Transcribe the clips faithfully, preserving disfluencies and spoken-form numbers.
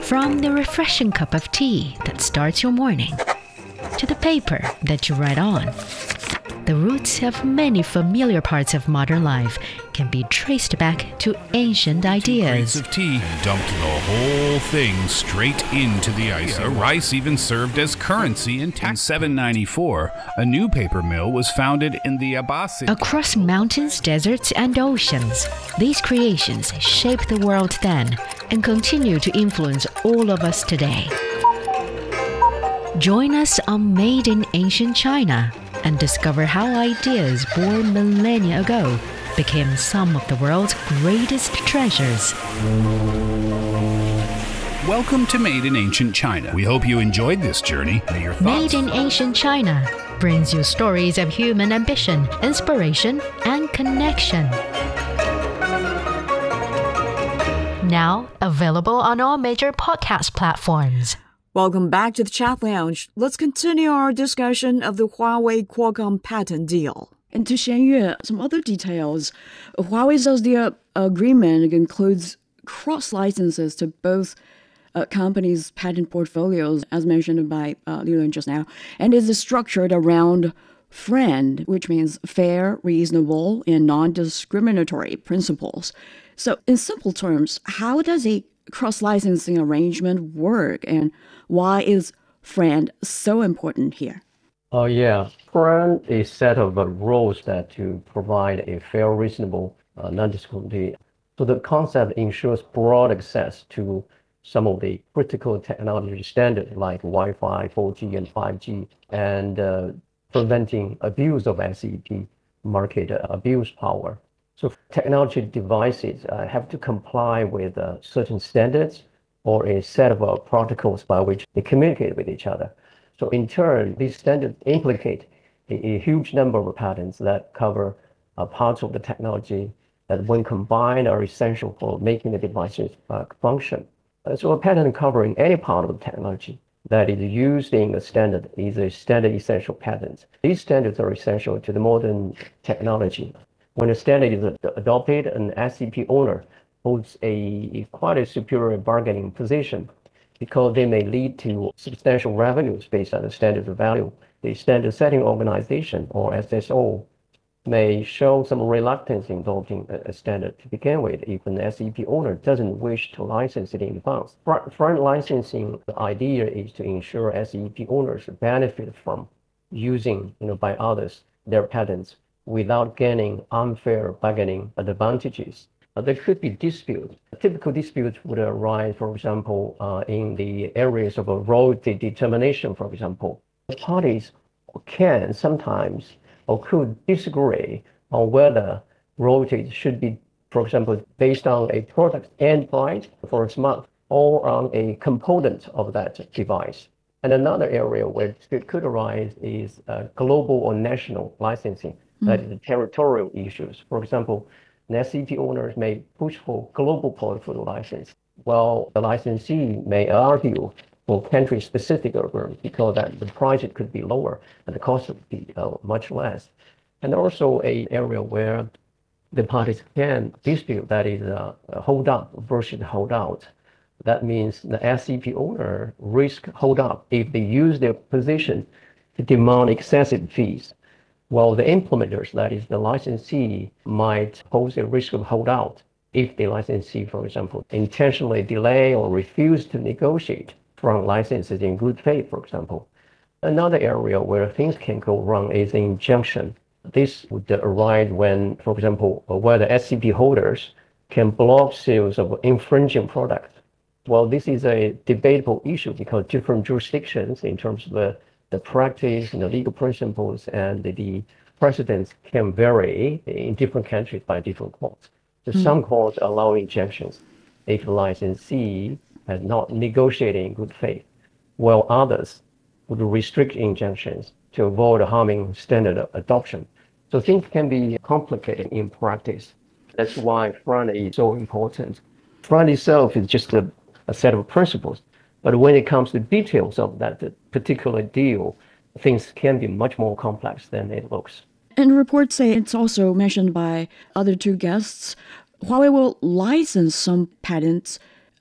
From the refreshing cup of tea that starts your morning to the paper that you write on, the roots of many familiar parts of modern life can be traced back to ancient ideas. Two crates of tea dumped the whole thing straight into the ice. Rice even served as currency in tax. In seven ninety-four, a new paper mill was founded in the Abbasid. Across mountains, deserts, and oceans, these creations shaped the world then and continue to influence all of us today. Join us on Made in Ancient China and discover how ideas born millennia ago became some of the world's greatest treasures. Welcome to Made in Ancient China. We hope you enjoyed this journey. May your thoughts... Made in Ancient China brings you stories of human ambition, inspiration, and connection. Now available on all major podcast platforms. Welcome back to the Chat Lounge. Let's continue our discussion of the Huawei-Qualcomm patent deal. And to Xianyue, some other details. Huawei says the uh, agreement includes cross-licenses to both uh, companies' patent portfolios, as mentioned by uh, Liu just now, and is structured around FRIEND, which means fair, reasonable, and non-discriminatory principles. So in simple terms, how does a cross-licensing arrangement work, and why is FRIEND so important here? Oh, uh, yeah. FRIEND is a set of uh, rules that to provide a fair, reasonable, uh, non-discriminatory. So the concept ensures broad access to some of the critical technology standards like Wi-Fi, four G, and five G, and uh, preventing abuse of S E P market uh, abuse power. So technology devices uh, have to comply with uh, certain standards or a set of uh, protocols by which they communicate with each other. So in turn, these standards implicate a, a huge number of patents that cover uh, parts of the technology that when combined are essential for making the devices uh, function. Uh, so a patent covering any part of the technology that is used in the standard is a standard essential patent. These standards are essential to the modern technology. When a standard is ad- adopted, an S E P owner holds a quite a superior bargaining position because they may lead to substantial revenues based on the standard value. The standard setting organization, or S S O, may show some reluctance in adopting a standard to begin with if an S E P owner doesn't wish to license it in advance. Front licensing, the idea is to ensure S E P owners benefit from using, you know, by others their patents without gaining unfair bargaining advantages. Uh, there could be disputes. Typical disputes would arise, for example, uh, in the areas of a royalty determination, for example. The parties can sometimes or could disagree on whether royalties should be, for example, based on a product end price for a smartphone or on a component of that device. And another area where it could arise is uh, global or national licensing. That is the territorial issues. For example, an S E P owners may push for global portfolio license, while the licensee may argue for country-specific agreement because that the price it could be lower and the cost would be uh, much less. And also a area where the parties can dispute, that is uh, hold up versus hold out. That means the S E P owner risk hold up if they use their position to demand excessive fees. While the implementers, that is the licensee, might pose a risk of holdout if the licensee, for example, intentionally delay or refuse to negotiate from licenses in good faith, for example. Another area where things can go wrong is injunction. This would arise when, for example, whether S C P holders can block sales of infringing products. Well, this is a debatable issue because different jurisdictions in terms of the The practice and the legal principles and the, the precedents can vary in different countries by different courts. So mm. some courts allow injunctions if the licensee has not negotiated in good faith, while others would restrict injunctions to avoid harming standard adoption. So things can be complicated in practice. That's why FRIEND is so important. FRIEND itself is just a, a set of principles. But when it comes to details of that particular deal, things can be much more complex than it looks. And reports say, it's also mentioned by other two guests, Huawei will license some patents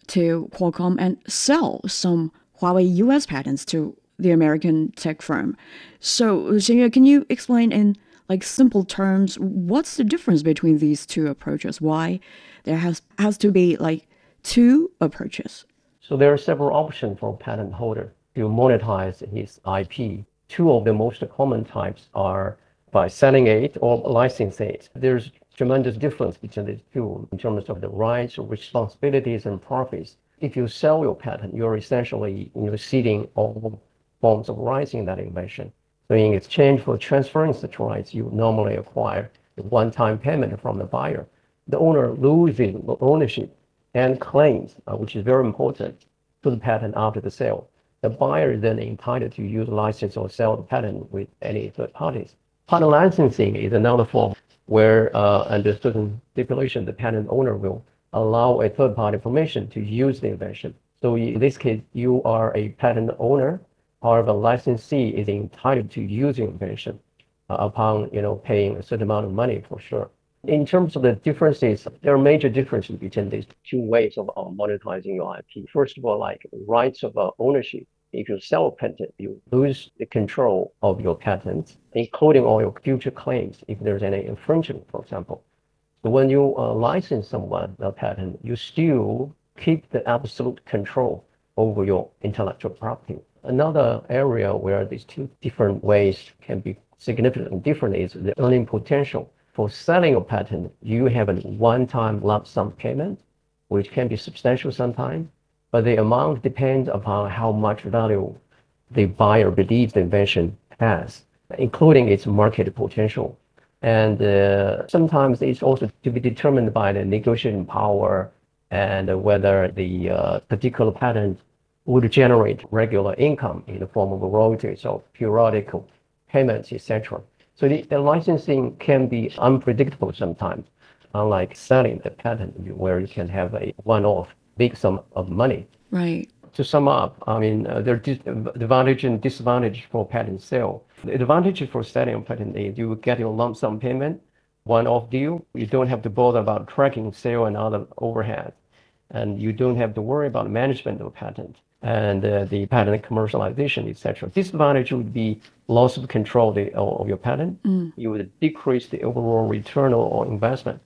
to Qualcomm and sell some Huawei U S patents to the American tech firm. So, Xinyue, can you explain in like simple terms what's the difference between these two approaches? Why there has has to be like two approaches? So there are several options for a patent holder to monetize his I P. Two of the most common types are by selling it or licensing it. There's tremendous difference between these two in terms of the rights, responsibilities, and profits. If you sell your patent, you're essentially you know, ceding all forms of rights in that invention. So in exchange for transferring such rights, you normally acquire a one-time payment from the buyer. The owner loses ownership and claims, uh, which is very important, to the patent after the sale. The buyer is then entitled to use, license, or sell the patent with any third parties. Patent licensing is another form where, uh, under certain stipulation, the patent owner will allow a third-party permission to use the invention. So in this case, you are a patent owner. However, licensee is entitled to use the invention uh, upon you know paying a certain amount of money for sure. In terms of the differences, there are major differences between these two ways of uh, monetizing your I P. First of all, like rights of uh, ownership. If you sell a patent, you lose the control of your patent, including all your future claims if there's any infringement, for example. So when you uh, license someone a patent, you still keep the absolute control over your intellectual property. Another area where these two different ways can be significantly different is the earning potential. For selling a patent, you have a one-time lump sum payment, which can be substantial sometimes, but the amount depends upon how much value the buyer believes the invention has, including its market potential. And uh, sometimes it's also to be determined by the negotiating power and whether the uh, particular patent would generate regular income in the form of royalties or periodical payments, et cetera. So the, the licensing can be unpredictable sometimes, unlike selling the patent where you can have a one-off big sum of money. Right. To sum up, I mean, uh, there are dis- advantage and disadvantage for patent sale. The advantage for selling a patent is you get your lump sum payment, one-off deal. You don't have to bother about tracking sale and other overhead. And you don't have to worry about management of a patent and uh, the patent commercialization, et cetera. Disadvantage would be loss of control of, the, of your patent. Mm. You would decrease the overall return on investment.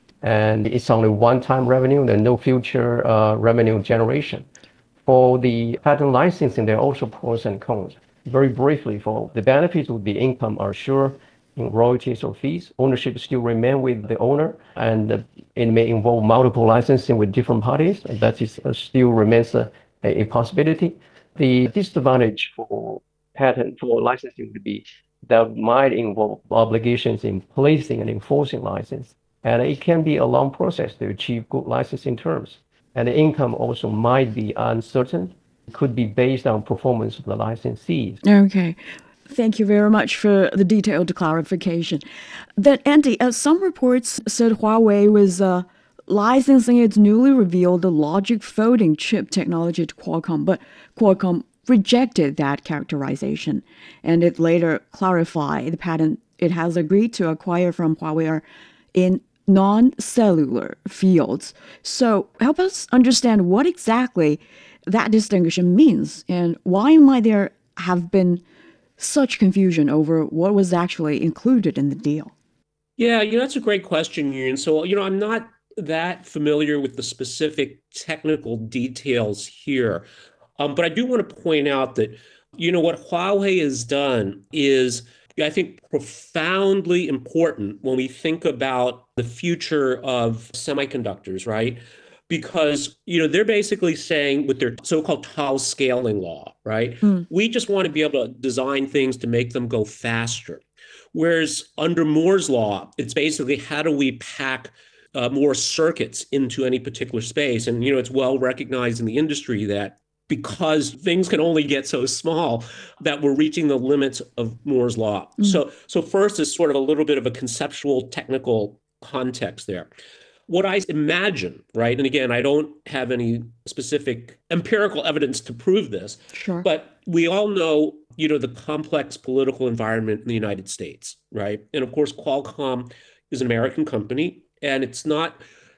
And it's only one-time revenue, there's no future uh, revenue generation. For the patent licensing, there are also pros and cons. Very briefly, for the benefits would be income are sure in royalties or fees. Ownership still remain with the owner, and uh, it may involve multiple licensing with different parties. And that is uh, still remains a, a possibility. The disadvantage for patent for licensing would be that might involve obligations in placing and enforcing license. And it can be a long process to achieve good licensing terms. And the income also might be uncertain. It could be based on performance of the licensees. Okay. Thank you very much for the detailed clarification. But Andy, uh, some reports said Huawei was uh, licensing its newly revealed logic folding chip technology to Qualcomm, but Qualcomm rejected that characterization, and it later clarified the patent it has agreed to acquire from Huawei are in non-cellular fields. So help us understand what exactly that distinction means, and why might there have been such confusion over what was actually included in the deal? Yeah, you know, that's a great question, Yun. So, you know, I'm not that familiar with the specific technical details here, um, but I do want to point out that, you know, what Huawei has done is, I think, profoundly important when we think about the future of semiconductors, right? Because, you know, they're basically saying with their so-called tau scaling law, right? Mm. We just want to be able to design things to make them go faster. Whereas under Moore's law, it's basically how do we pack uh, more circuits into any particular space? And, you know, it's well recognized in the industry that because things can only get so small that we're reaching the limits of Moore's law. Mm. So, so first is sort of a little bit of a conceptual technical context there. What I imagine, right, and again, I don't have any specific empirical evidence to prove this, sure. But we all know, you know, the complex political environment in the United States, right? And of course, Qualcomm is an American company, and it's not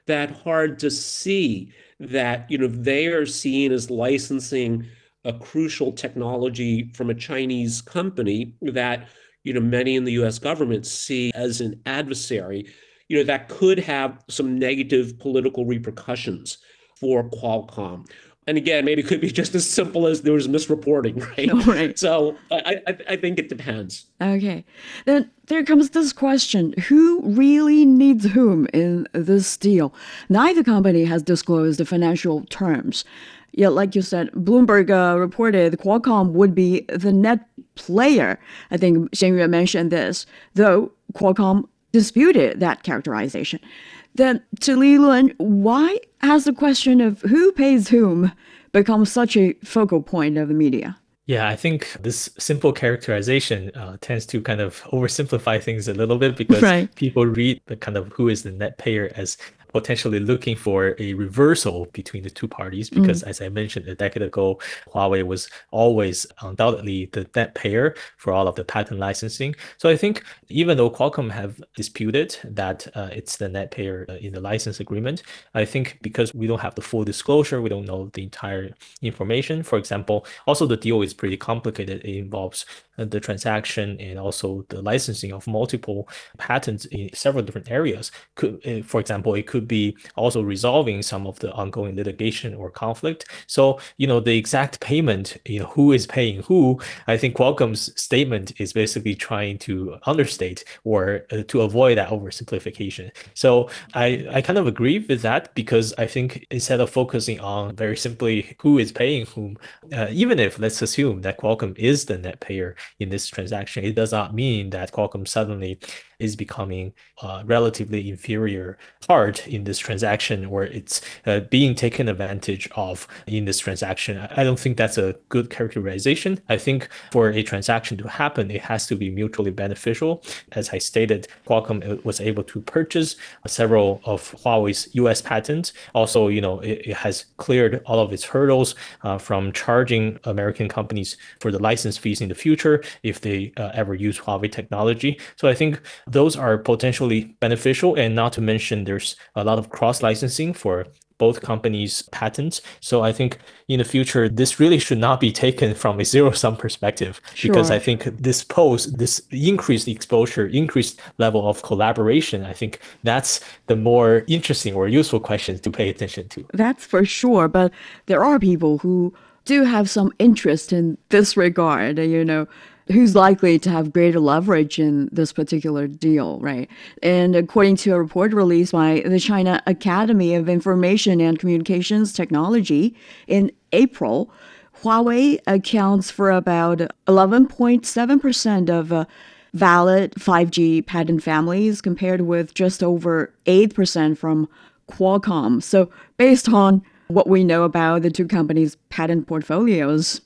that hard to see that, you know, they are seen as licensing a crucial technology from a Chinese company that, you know, many in the U S government see as an adversary, you know, that could have some negative political repercussions for Qualcomm. And again, maybe it could be just as simple as there was misreporting, right? Right. So I, I, I think it depends. Okay. Then there comes this question. Who really needs whom in this deal? Neither company has disclosed the financial terms. Yet, like you said, Bloomberg uh, reported Qualcomm would be the net player. I think Xianyue mentioned this, though Qualcomm disputed that characterization. Then, to Li Lun, why has the question of who pays whom become such a focal point of the media? Yeah, I think this simple characterization uh, tends to kind of oversimplify things a little bit because right. people read the kind of who is the net payer as potentially looking for a reversal between the two parties because, mm. as I mentioned a decade ago, Huawei was always undoubtedly the net payer for all of the patent licensing. So I think even though Qualcomm have disputed that uh, it's the net payer uh, in the license agreement, I think because we don't have the full disclosure, we don't know the entire information. For example, also the deal is pretty complicated. It involves uh, the transaction and also the licensing of multiple patents in several different areas. Could, uh, for example, it could be also resolving some of the ongoing litigation or conflict. So, you know, the exact payment, you know, who is paying who, I think Qualcomm's statement is basically trying to understate or uh, to avoid that oversimplification. So I, I kind of agree with that because I think instead of focusing on very simply who is paying whom, uh, even if let's assume that Qualcomm is the net payer in this transaction, it does not mean that Qualcomm suddenly is becoming a relatively inferior part in this transaction or it's uh, being taken advantage of in this transaction. I don't think that's a good characterization. I think for a transaction to happen, it has to be mutually beneficial. As I stated, Qualcomm was able to purchase several of Huawei's U S patents. Also, you know, it, it has cleared all of its hurdles uh, from charging American companies for the license fees in the future if they uh, ever use Huawei technology. So I think those are potentially beneficial, and not to mention there's a lot of cross-licensing for both companies' patents. So I think in the future, this really should not be taken from a zero-sum perspective, sure. because I think this pose, this increased exposure, increased level of collaboration, I think that's the more interesting or useful questions to pay attention to. That's for sure, but there are people who do have some interest in this regard, you know, who's likely to have greater leverage in this particular deal, right? And according to a report released by the China Academy of Information and Communications Technology in April, Huawei accounts for about eleven point seven percent of uh, valid five G patent families compared with just over eight percent from Qualcomm. So based on what we know about the two companies' patent portfolios,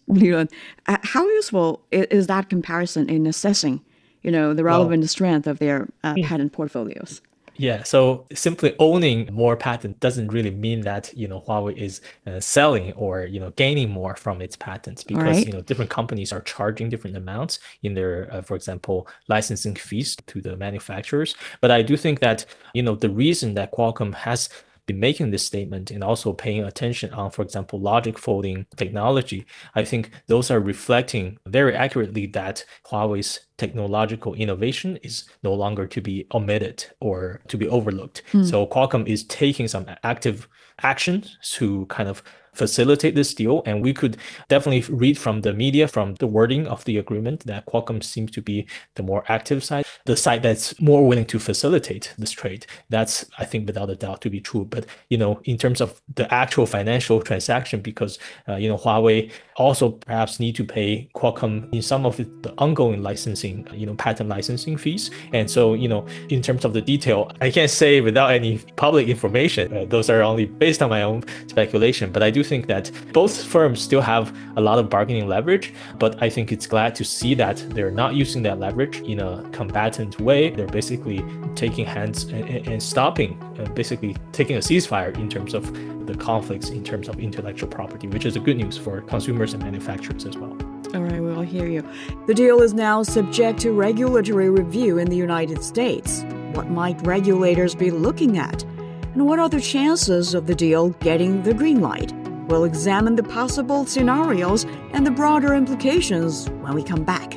how useful is that comparison in assessing, you know, the relevant well, strength of their uh, patent portfolios? Yeah, so simply owning more patent doesn't really mean that, you know, Huawei is uh, selling or, you know, gaining more from its patents because, right. you know, different companies are charging different amounts in their, uh, for example, licensing fees to the manufacturers. But I do think that, you know, the reason that Qualcomm has been making this statement and also paying attention on, for example, logic folding technology, I think those are reflecting very accurately that Huawei's technological innovation is no longer to be omitted or to be overlooked. Mm. So Qualcomm is taking some active action to kind of facilitate this deal. And we could definitely read from the media, from the wording of the agreement, that Qualcomm seems to be the more active side, the side that's more willing to facilitate this trade. That's, I think, without a doubt to be true. But, you know, in terms of the actual financial transaction, because, uh, you know, Huawei also perhaps need to pay Qualcomm in some of the ongoing licensing, you know, patent licensing fees. And so, you know, in terms of the detail, I can't say without any public information. Uh, those are only based on my own speculation. But I do think that both firms still have a lot of bargaining leverage, but I think it's glad to see that they're not using that leverage in a combatant way. They're basically taking hands and, and stopping, uh, basically taking a ceasefire in terms of the conflicts in terms of intellectual property, which is a good news for consumers and manufacturers as well. All right, we'll hear you. The deal is now subject to regulatory review in the United States. What might regulators be looking at? And what are the chances of the deal getting the green light? We'll examine the possible scenarios and the broader implications when we come back.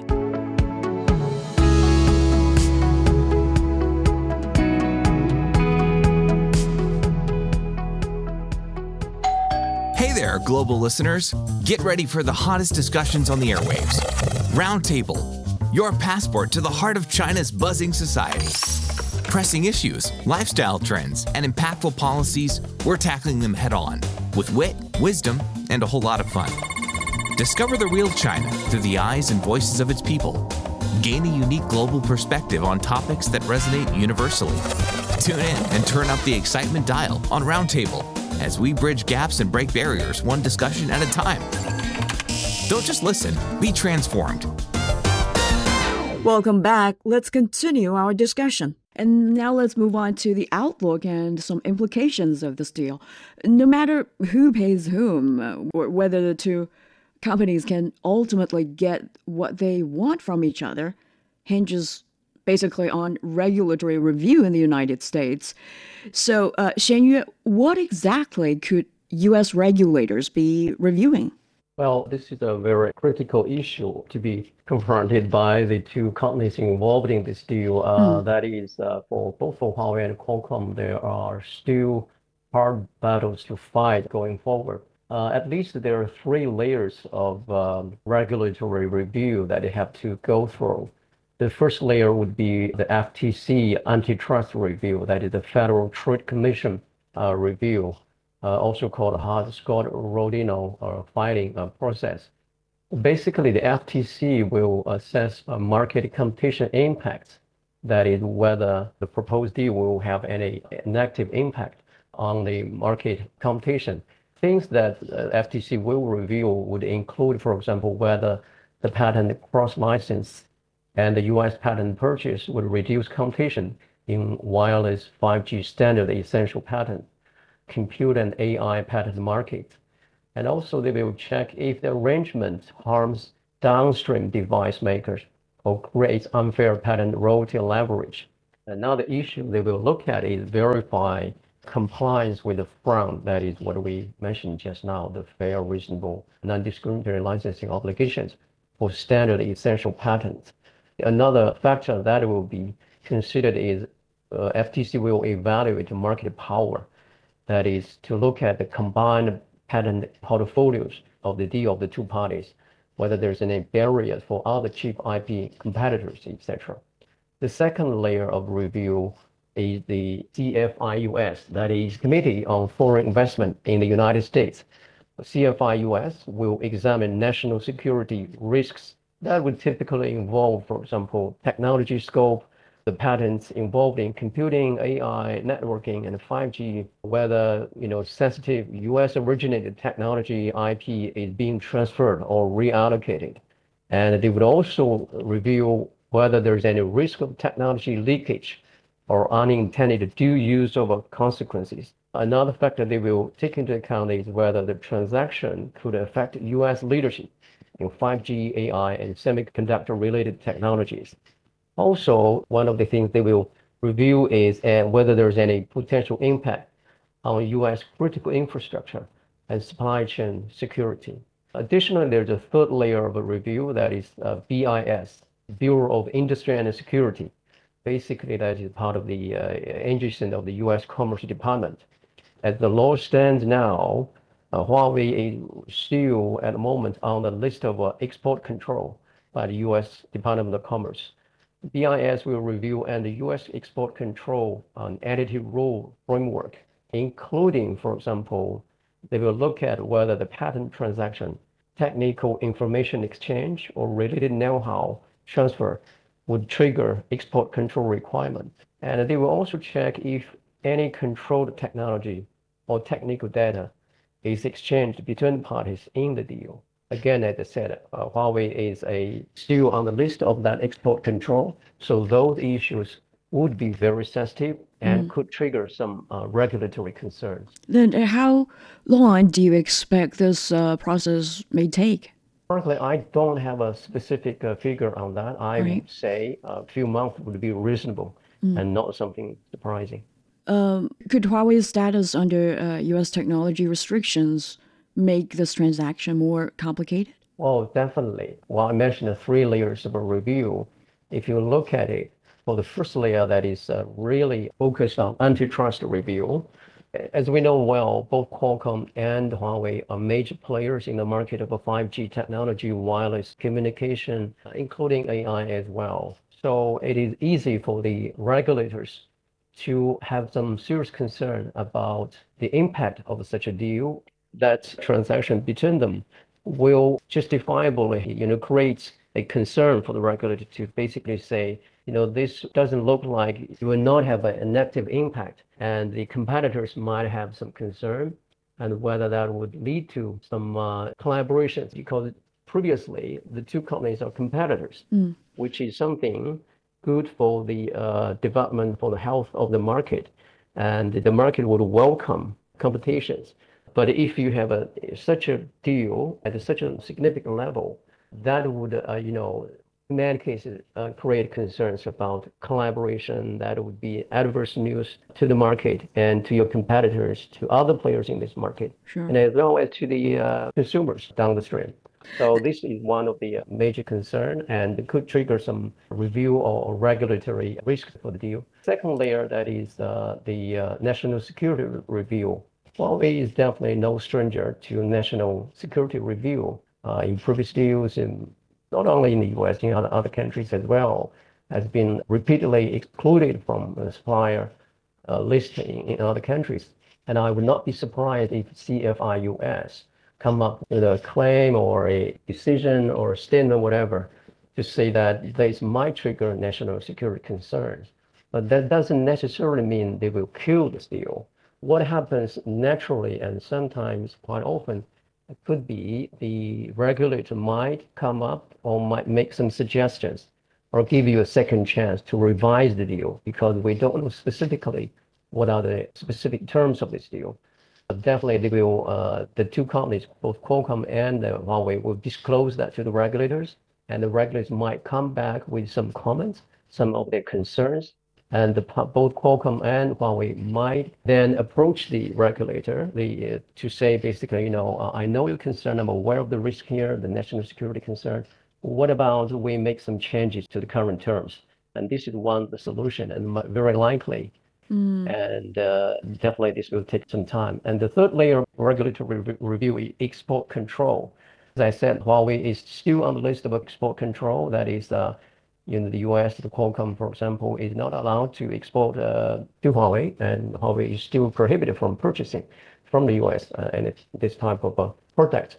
Hey there, global listeners. Get ready for the hottest discussions on the airwaves. Roundtable, your passport to the heart of China's buzzing society. Pressing issues, lifestyle trends, and impactful policies, we're tackling them head on with wit, wisdom, and a whole lot of fun. Discover the real China through the eyes and voices of its people. Gain a unique global perspective on topics that resonate universally. Tune in and turn up the excitement dial on Roundtable as we bridge gaps and break barriers one discussion at a time. Don't just listen, be transformed. Welcome back. Let's continue our discussion. And now let's move on to the outlook and some implications of this deal. No matter who pays whom, or whether the two companies can ultimately get what they want from each other, hinges basically on regulatory review in the United States. So, uh, Xianyue, what exactly could U S regulators be reviewing? Well, this is a very critical issue to be confronted by the two companies involved in this deal. Uh, mm. That is, uh, for both for Huawei and Qualcomm, there are still hard battles to fight going forward. Uh, at least there are three layers of um, regulatory review that they have to go through. The first layer would be the F T C antitrust review, that is the Federal Trade Commission uh, review. Uh, also called Hart-Scott-Rodino uh, filing uh, process. Basically, the F T C will assess uh, market competition impacts, that is, whether the proposed deal will have any negative impact on the market competition. Things that uh, F T C will review would include, for example, whether the patent cross-license and the U S patent purchase would reduce competition in wireless five G standard essential patent, compute and A I patent market. And also they will check if the arrangement harms downstream device makers or creates unfair patent royalty leverage. Another issue they will look at is verify compliance with the F R O M, that is what we mentioned just now, the fair, reasonable, non-discriminatory licensing obligations for standard essential patents. Another factor that will be considered is uh, F T C will evaluate market power. That is to look at the combined patent portfolios of the deal of the two parties, whether there's any barriers for other cheap I P competitors, et cetera. The second layer of review is the C F I U S, that is Committee on Foreign Investment in the United States. C F I U S will examine national security risks that would typically involve, for example, technology scope, the patents involved in computing, A I, networking, and five G, whether you know sensitive U S originated technology I P is being transferred or reallocated. And they would also review whether there's any risk of technology leakage or unintended due use of consequences. Another factor they will take into account is whether the transaction could affect U S leadership in five G, A I, and semiconductor-related technologies. Also, one of the things they will review is uh, whether there's any potential impact on U S critical infrastructure and supply chain security. Additionally, there's a third layer of a review that is uh, B I S, Bureau of Industry and Security. Basically, that is part of the uh, agency of the U S Commerce Department. As the law stands now, uh, Huawei is still at the moment on the list of uh, export control by the U S Department of Commerce. B I S will review and the U S export control on additive rule framework, including, for example, they will look at whether the patent transaction, technical information exchange, or related know-how transfer would trigger export control requirements. And they will also check if any controlled technology or technical data is exchanged between parties in the deal. Again, as I said, uh, Huawei is a still on the list of that export control. So those issues would be very sensitive and mm. could trigger some uh, regulatory concerns. Then how long do you expect this uh, process may take? Frankly, I don't have a specific uh, figure on that. I right. would say a few months would be reasonable mm. and not something surprising. Um, could Huawei's status under uh, U S technology restrictions make this transaction more complicated? Well, definitely. Well, I mentioned the three layers of a review. If you look at it, for the first layer that is uh, really focused on antitrust review, as we know well, both Qualcomm and Huawei are major players in the market of a five G technology, wireless communication, including A I as well. So it is easy for the regulators to have some serious concern about the impact of such a deal. That transaction between them will justifiably, you know, create a concern for the regulator to basically say, you know, this doesn't look like it will not have a, a negative impact, and the competitors might have some concern, and whether that would lead to some uh, collaborations, because previously the two companies are competitors, mm. which is something good for the uh, development, for the health of the market, and the market would welcome competitions. But if you have a such a deal at such a significant level, that would, uh, you know, in many cases, uh, create concerns about collaboration. That would be adverse news to the market and to your competitors, to other players in this market, sure. and as well as to the uh, consumers down the stream. So this is one of the major concerns, and could trigger some review or regulatory risk for the deal. Second layer, that is uh, the uh, national security review. Huawei is definitely no stranger to national security review. Uh, in previous deals, in, not only in the U S, in other, other countries as well, has been repeatedly excluded from the supplier uh, listing in other countries. And I would not be surprised if C F I U S come up with a claim or a decision or a statement, whatever, to say that this might trigger national security concerns. But that doesn't necessarily mean they will kill this deal. What happens naturally, and sometimes quite often, it could be the regulator might come up or might make some suggestions or give you a second chance to revise the deal, because we don't know specifically what are the specific terms of this deal. But definitely, they will, uh, the two companies, both Qualcomm and uh, Huawei, will disclose that to the regulators, and the regulators might come back with some comments, some of their concerns. And the, both Qualcomm and Huawei might then approach the regulator the, uh, to say, basically, you know, uh, I know you're concerned, I'm aware of the risk here, the national security concern. What about we make some changes to the current terms? And this is one of the solution, and very likely, mm. and uh, definitely this will take some time. And the third layer of regulatory re- review is export control. As I said, Huawei is still on the list of export control. That is, uh, in the U S, the Qualcomm, for example, is not allowed to export uh, to Huawei, and Huawei is still prohibited from purchasing from the U S uh, and it's this type of uh, product.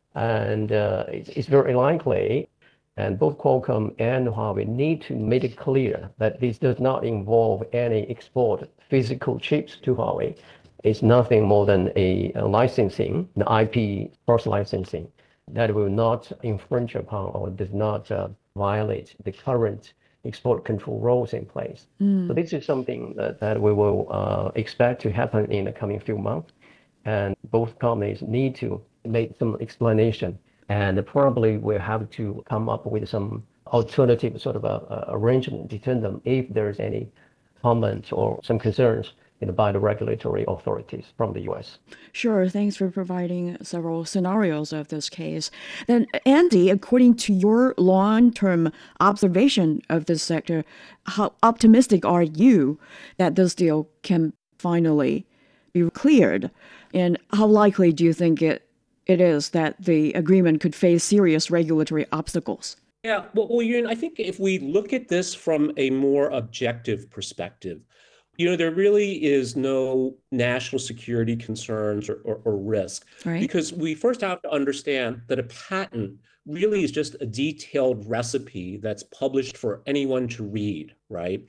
And uh, it's, it's very likely, and both Qualcomm and Huawei need to make it clear that this does not involve any export physical chips to Huawei. It's nothing more than a, a licensing, the I P cross licensing, that will not infringe upon or does not uh, violate the current export control rules in place. Mm. So this is something that, that we will uh, expect to happen in the coming few months. And both companies need to make some explanation, and probably will have to come up with some alternative sort of a, a arrangement between them if there's any comment or some concerns, you know, by the regulatory authorities from the U S. Sure. Thanks for providing several scenarios of this case. Then, Andy, according to your long-term observation of this sector, how optimistic are you that this deal can finally be cleared? And how likely do you think it, it is that the agreement could face serious regulatory obstacles? Yeah, well, well, Yun, I think if we look at this from a more objective perspective, you know, there really is no national security concerns or, or, or risk, right? Because we first have to understand that a patent really is just a detailed recipe that's published for anyone to read, right?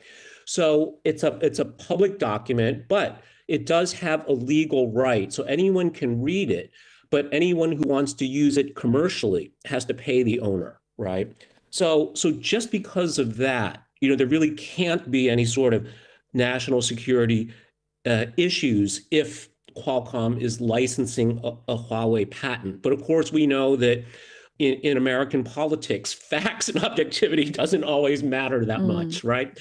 So it's a it's a public document, but it does have a legal right, so anyone can read it, but anyone who wants to use it commercially has to pay the owner, right? So so just because of that, you know, there really can't be any sort of national security uh, issues if Qualcomm is licensing a, a Huawei patent. But of course, we know that in, in American politics, facts and objectivity doesn't always matter that mm. much, right? Mm.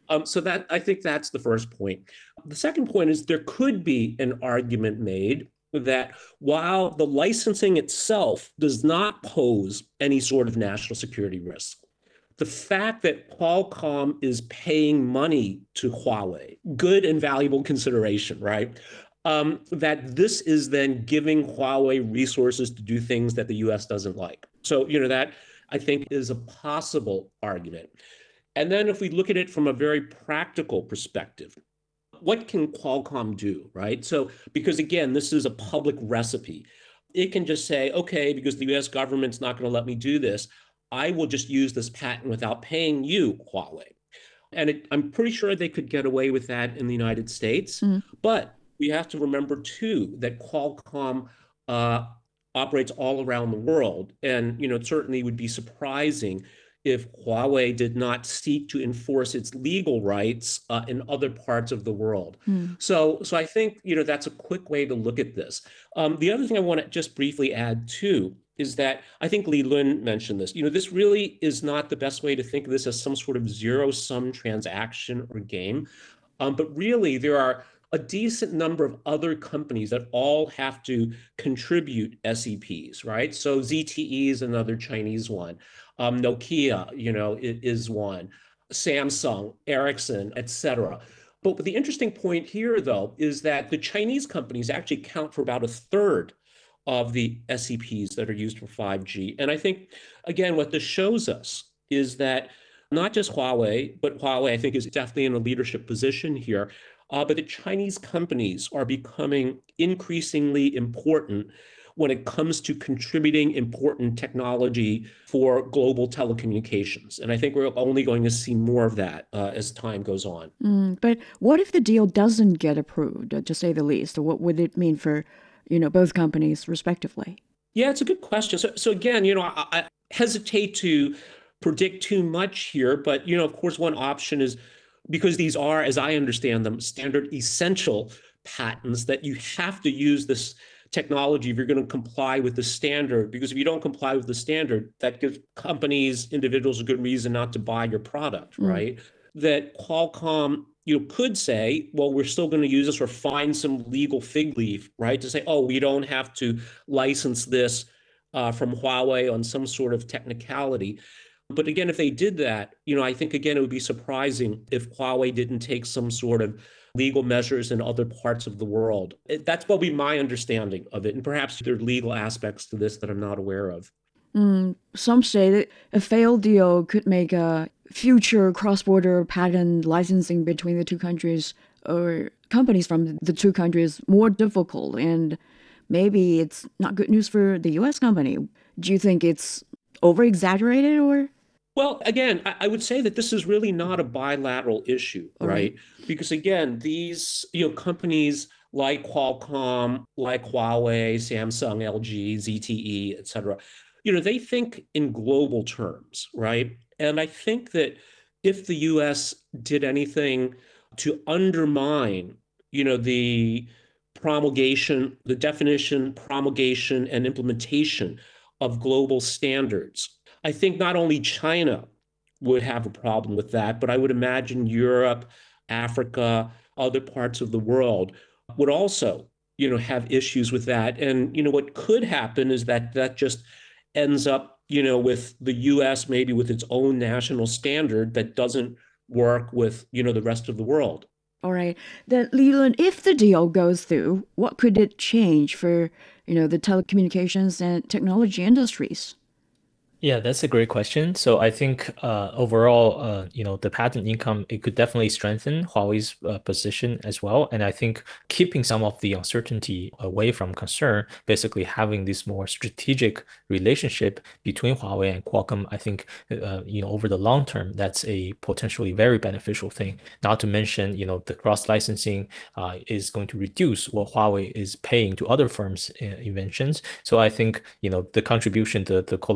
Um, so that I think that's the first point. The second point is there could be an argument made that while the licensing itself does not pose any sort of national security risk, the fact that Qualcomm is paying money to Huawei, good and valuable consideration, right? Um, that this is then giving Huawei resources to do things that the U S doesn't like. So, you know, that I think is a possible argument. And then if we look at it from a very practical perspective, what can Qualcomm do, right? So, because again, this is a public recipe. It can just say, okay, because the U S government's not going to let me do this, I will just use this patent without paying you, Huawei. And it, I'm pretty sure they could get away with that in the United States. Mm. But we have to remember, too, that Qualcomm uh, operates all around the world. And, you know, it certainly would be surprising if Huawei did not seek to enforce its legal rights uh, in other parts of the world. Mm. So, so I think, you know, that's a quick way to look at this. Um, the other thing I want to just briefly add, too, is that I think Li Lun mentioned this. You know, this really is not the best way to think of this as some sort of zero-sum transaction or game. Um, but really, there are a decent number of other companies that all have to contribute S E Ps, right? So Z T E is another Chinese one. Um, Nokia, you know, is one. Samsung, Ericsson, et cetera. But the interesting point here, though, is that the Chinese companies actually account for about a third of the S E Ps that are used for five G. And I think, again, what this shows us is that not just Huawei, but Huawei, I think, is definitely in a leadership position here. Uh, but the Chinese companies are becoming increasingly important when it comes to contributing important technology for global telecommunications. And I think we're only going to see more of that uh, as time goes on. Mm, but what if the deal doesn't get approved, to say the least? What would it mean for, you know, both companies respectively? Yeah, it's a good question. So, so again, you know, I, I hesitate to predict too much here, but, you know, of course, one option is, because these are, as I understand them, standard essential patents, that you have to use this technology if you're going to comply with the standard. Because if you don't comply with the standard, that gives companies, individuals a good reason not to buy your product, mm. right? That Qualcomm, you know, could say, well, we're still going to use this, or find some legal fig leaf, right? To say, oh, we don't have to license this uh, from Huawei on some sort of technicality. But again, if they did that, you know, I think, again, it would be surprising if Huawei didn't take some sort of legal measures in other parts of the world. That's probably my understanding of it. And perhaps there are legal aspects to this that I'm not aware of. Mm, some say that a failed deal could make a future cross-border patent licensing between the two countries or companies from the two countries more difficult. And maybe it's not good news for the U S company. Do you think it's over-exaggerated, or? Well, again, I would say that this is really not a bilateral issue, right? right? Because again, these, you know, companies like Qualcomm, like Huawei, Samsung, L G, Z T E, et cetera, you know, they think in global terms, right? And I think that if the U S did anything to undermine, you know, the promulgation, the definition, promulgation, and implementation of global standards, I think not only China would have a problem with that, but I would imagine Europe, Africa, other parts of the world would also, you know, have issues with that. And, you know, what could happen is that that just ends up, you know, with the U S maybe with its own national standard that doesn't work with, you know, the rest of the world. All right. Then, Li Lun, if the deal goes through, what could it change for, you know, the telecommunications and technology industries? Yeah, that's a great question. So I think uh, overall, uh, you know, the patent income, it could definitely strengthen Huawei's uh, position as well. And I think keeping some of the uncertainty away from concern, basically having this more strategic relationship between Huawei and Qualcomm, I think, uh, you know, over the long term, that's a potentially very beneficial thing. Not to mention, you know, the cross-licensing uh, is going to reduce what Huawei is paying to other firms' uh, inventions. So I think, you know, the contribution, the, the collaboration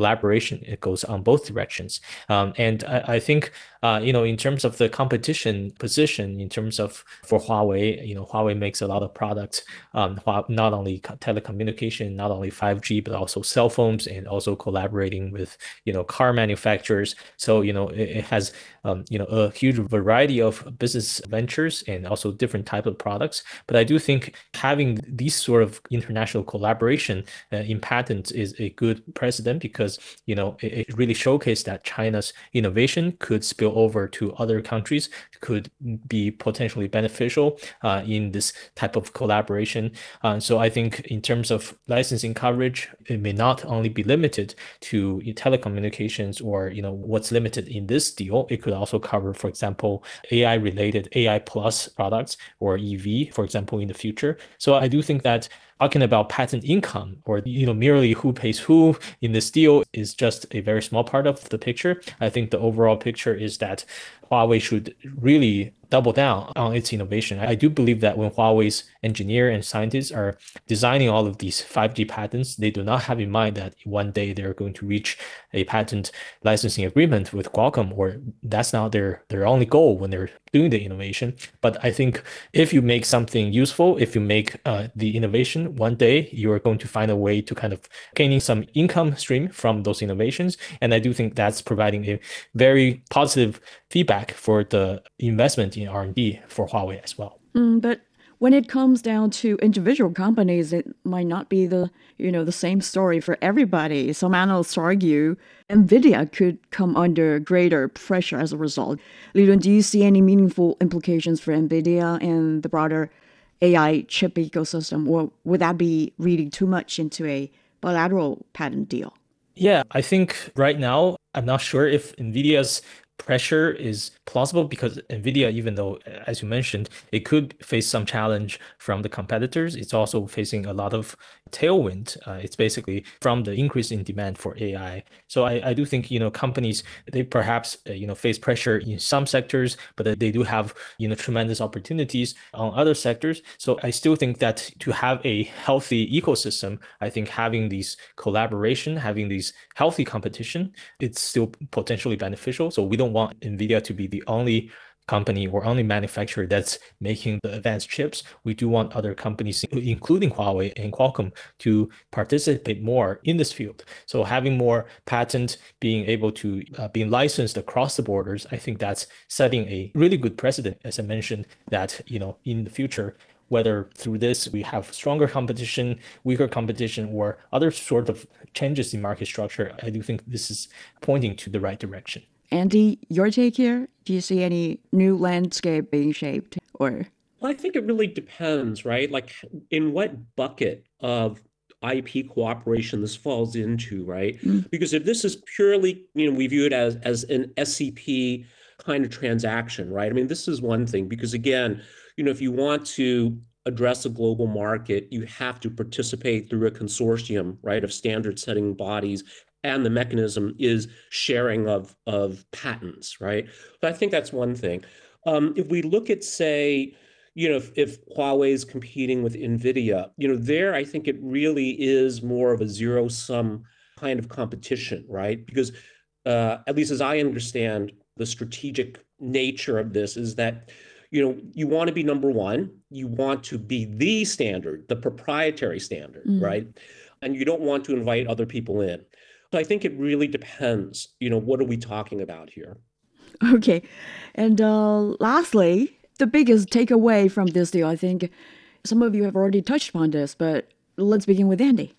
collaboration. It goes on both directions. Um, and I, I think, uh, you know, in terms of the competition position, in terms of for Huawei, you know, Huawei makes a lot of products, um, not only telecommunication, not only five G, but also cell phones, and also collaborating with, you know, car manufacturers. So, you know, it, it has, um, you know, a huge variety of business ventures and also different types of products. But I do think having these sort of international collaboration uh, in patents is a good precedent, because, you know, it, it really showcased that China's innovation could spill over to other countries, could be potentially beneficial uh, in this type of collaboration. Uh, so I think in terms of licensing coverage, it may not only be limited to telecommunications or, you know, what's limited in this deal. It could also cover, for example, A I related A I plus products or E V, for example, in the future. So I do think that talking about patent income, or, you know, merely who pays who in this deal, is just a very small part of the picture. I think the overall picture is that Huawei should really double down on its innovation. I do believe that when Huawei's engineers and scientists are designing all of these five G patents, they do not have in mind that one day they're going to reach a patent licensing agreement with Qualcomm, or that's not their, their only goal when they're doing the innovation. But I think if you make something useful, if you make uh, the innovation, one day you're going to find a way to kind of gaining some income stream from those innovations. And I do think that's providing a very positive feedback for the investment in R and D for Huawei as well. Mm, but when it comes down to individual companies, it might not be the, you know, the same story for everybody. Some analysts argue NVIDIA could come under greater pressure as a result. Li Dun, do you see any meaningful implications for NVIDIA and the broader A I chip ecosystem, or would that be reading too much into a bilateral patent deal? Yeah, I think right now, I'm not sure if NVIDIA's pressure is plausible, because NVIDIA, even though, as you mentioned, it could face some challenge from the competitors, it's also facing a lot of tailwind. Uh, it's basically from the increase in demand for A I. So I, I do think, you know, companies, they perhaps, uh, you know, face pressure in some sectors, but they do have, you know, tremendous opportunities on other sectors. So I still think that to have a healthy ecosystem, I think having these collaboration, having these healthy competition, it's still potentially beneficial. So we don't want NVIDIA to be the only company or only manufacturer that's making the advanced chips. We do want other companies, including Huawei and Qualcomm, to participate more in this field. So having more patents being able to uh, being licensed across the borders, I think that's setting a really good precedent, as I mentioned, that, you know, in the future, whether through this we have stronger competition, weaker competition, or other sort of changes in market structure, I do think this is pointing to the right direction. Andy, your take here? Do you see any new landscape being shaped, or? Well, I think it really depends, right? Like, in what bucket of I P cooperation this falls into, right? Mm. Because if this is purely, you know, we view it as, as an S C P kind of transaction, right? I mean, this is one thing, because again, you know, if you want to address a global market, you have to participate through a consortium, right, of standard setting bodies. And the mechanism is sharing of, of patents, right? So I think that's one thing. Um, if we look at, say, you know, if, if Huawei is competing with NVIDIA, you know, there I think it really is more of a zero-sum kind of competition, right? Because uh, at least as I understand the strategic nature of this is that, you know, you want to be number one, you want to be the standard, the proprietary standard, mm. right? And you don't want to invite other people in. So I think it really depends, you know, what are we talking about here? Okay. And uh, lastly, the biggest takeaway from this deal, I think some of you have already touched upon this, but let's begin with Andy.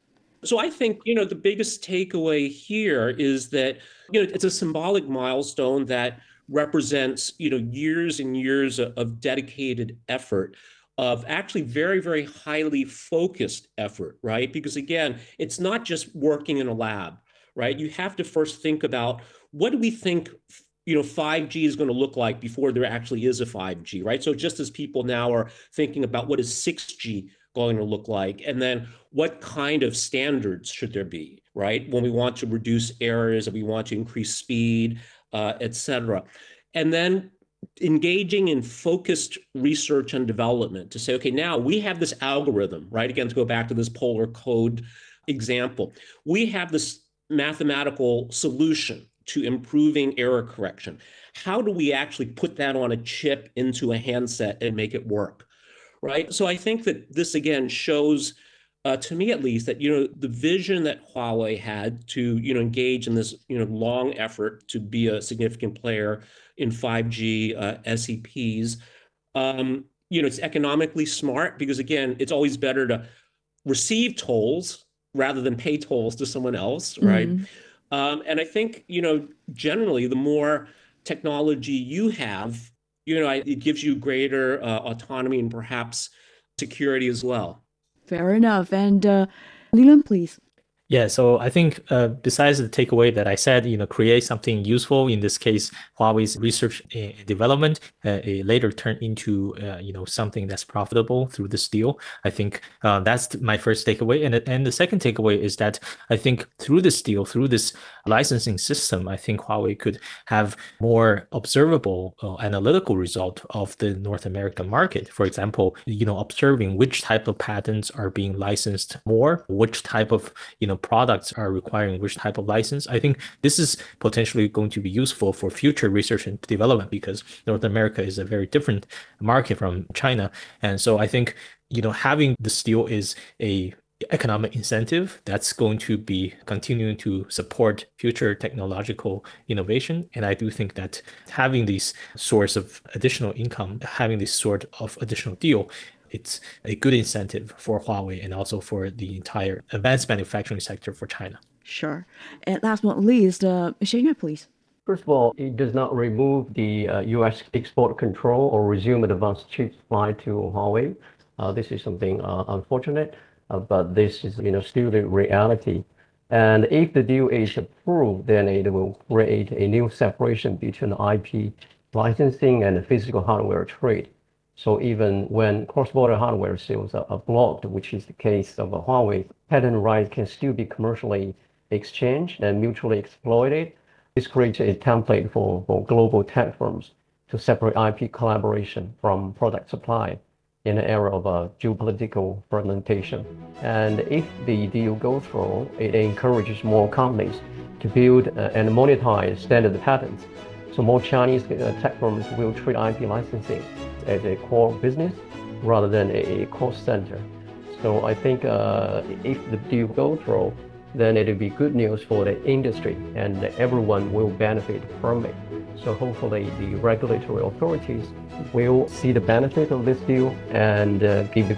So I think, you know, the biggest takeaway here is that, you know, it's a symbolic milestone that represents, you know, years and years of, of dedicated effort, of actually very, very highly focused effort, right? Because again, it's not just working in a lab, right? You have to first think about, what do we think, you know, five G is going to look like before there actually is a five G, right? So just as people now are thinking about what is six G going to look like, and then what kind of standards should there be, right? When we want to reduce errors, and we want to increase speed, uh, et cetera. And then engaging in focused research and development to say, okay, now we have this algorithm, right? Again, to go back to this polar code example, we have this mathematical solution to improving error correction. How do we actually put that on a chip into a handset and make it work, right? So I think that this, again, shows, uh, to me at least, that, you know, the vision that Huawei had to, you know, engage in this, you know, long effort to be a significant player in five G uh, S E Ps, um, you know, it's economically smart because, again, it's always better to receive tolls rather than pay tolls to someone else, right? Mm. Um, and I think, you know, generally, the more technology you have, you know, it gives you greater uh, autonomy and perhaps security as well. Fair enough. And uh, Leland, please. Yeah, so I think uh, besides the takeaway that I said, you know, create something useful, in this case, Huawei's research and development, uh, it later turned into, uh, you know, something that's profitable through this deal. I think uh, that's my first takeaway. And, and the second takeaway is that I think through this deal, through this licensing system, I think Huawei could have more observable uh, analytical result of the North American market. For example, you know, observing which type of patents are being licensed more, which type of, you know, products are requiring which type of license. I think this is potentially going to be useful for future research and development because North America is a very different market from China. And so I think, you know, having this deal is a economic incentive that's going to be continuing to support future technological innovation. And I do think that having these source of additional income, having this sort of additional deal, it's a good incentive for Huawei and also for the entire advanced manufacturing sector for China. Sure. And last but not least, uh, Shania, please. First of all, it does not remove the uh, U S export control or resume advanced chip supply to Huawei. Uh, this is something uh, unfortunate, uh, but this is, you know, still the reality. And if the deal is approved, then it will create a new separation between I P licensing and physical hardware trade. So even when cross-border hardware sales are, are blocked, which is the case of Huawei, patent rights can still be commercially exchanged and mutually exploited. This creates a template for, for global tech firms to separate I P collaboration from product supply in an era of uh, geopolitical fragmentation. And if the deal goes through, it encourages more companies to build uh, and monetize standard patents. So more Chinese uh, tech firms will treat I P licensing as a core business rather than a cost center. So I think uh, if the deal goes through, then it will be good news for the industry and everyone will benefit from it. So hopefully the regulatory authorities will see the benefit of this deal and uh, give